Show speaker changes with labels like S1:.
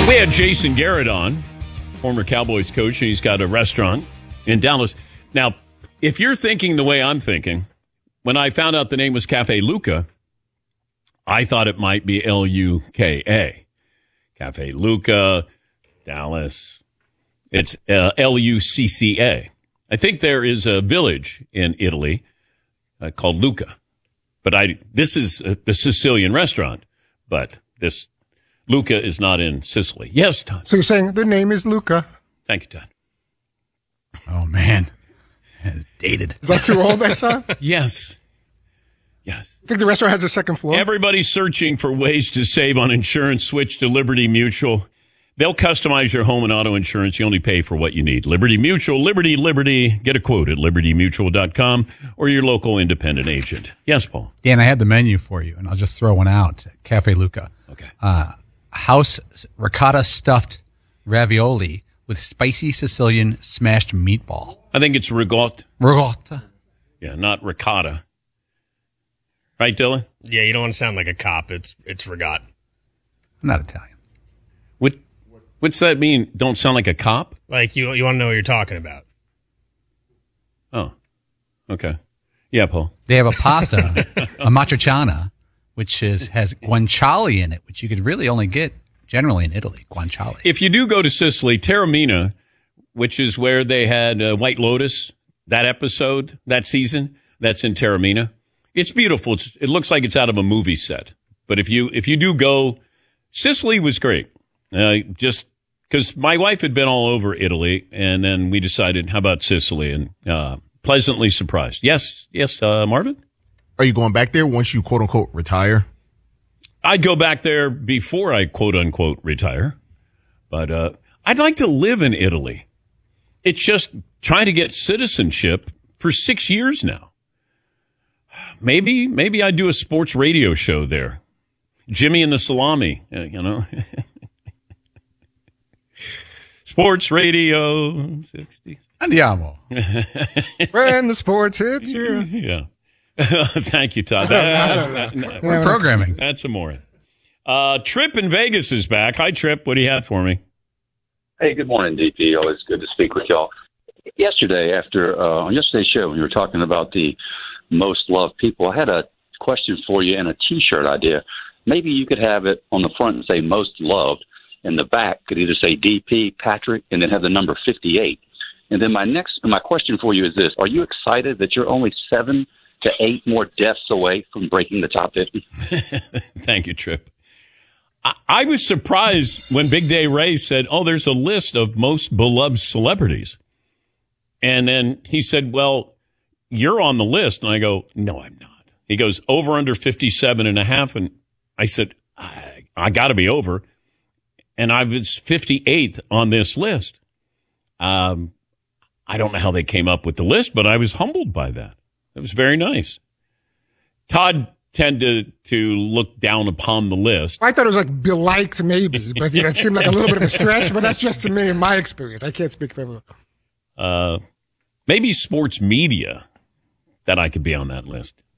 S1: We had Jason Garrett on, former Cowboys coach, and he's got a restaurant in Dallas. Now, if you're thinking the way I'm thinking, when I found out the name was Cafe Luca, I thought it might be L-U-K-A. Cafe Luca, Dallas. It's L-U-C-C-A. I think there is a village in Italy called Lucca. But this is the Sicilian restaurant, but this Lucca is not in Sicily. Yes, Todd.
S2: So you're saying the name is Luca?
S1: Thank you, Todd.
S3: Oh, man. Dated.
S2: Is that too old, that son?
S1: Yes. Yes.
S2: I think the restaurant has a second floor.
S1: Everybody's searching for ways to save on insurance. Switch to Liberty Mutual. They'll customize your home and auto insurance. You only pay for what you need. Liberty Mutual. Liberty. Get a quote at libertymutual.com or your local independent agent. Yes, Paul.
S3: Dan, I have the menu for you, and I'll just throw one out. Cafe Luca.
S1: Okay.
S3: House ricotta stuffed ravioli with spicy Sicilian smashed meatball.
S1: I think it's ricotta.
S3: Ricotta.
S1: Yeah, not ricotta. Right, Dylan?
S4: Yeah, you don't want to sound like a cop. It's ricotta.
S3: I'm not Italian.
S1: What's that mean? Don't sound like a cop?
S4: Like you want to know what you're talking about.
S1: Oh, okay. Yeah, Paul.
S3: They have a pasta, a matriciana, which has guanciale in it, which you could really only get generally in Italy. Guanciale.
S1: If you do go to Sicily, Taormina, which is where they had White Lotus, that episode, that season, that's in Taormina. It's beautiful. It looks like it's out of a movie set. But if you do go, Sicily was great. Just because my wife had been all over Italy, and then we decided, how about Sicily? And pleasantly surprised. Yes, Marvin?
S5: Are you going back there once you, quote unquote, retire?
S1: I'd go back there before I, quote unquote, retire. But I'd like to live in Italy. It's just trying to get citizenship for 6 years now. Maybe I'd do a sports radio show there. Jimmy and the Salami, you know. Sports Radio 60.
S3: Andiamo.
S2: When the sports hits you.
S1: Yeah. Thank you, Todd.
S3: We're programming.
S1: That's amore. Trip in Vegas is back. Hi, Trip. What do you have for me?
S6: Hey, good morning, DP. Always good to speak with y'all. Yesterday, on yesterday's show, when you were talking about the most loved people, I had a question for you and a T-shirt idea. Maybe you could have it on the front and say most loved, and the back could either say DP, Patrick, and then have the number 58. And then my question for you is this. Are you excited that you're only 7 to 8 more deaths away from breaking the top 50?
S1: Thank you, Trip. I was surprised when Big Day Ray said, there's a list of most beloved celebrities. And then he said, well, you're on the list. And I go, no, I'm not. He goes, over under 57 and a half. And I said, I got to be over. And I was 58th on this list. I don't know how they came up with the list, but I was humbled by that. It was very nice. Todd tended to look down upon the list.
S2: I thought it was like be liked maybe, but it seemed like a little bit of a stretch, but that's just to me in my experience. I can't speak for everyone.
S1: Maybe sports media that I could be on that list.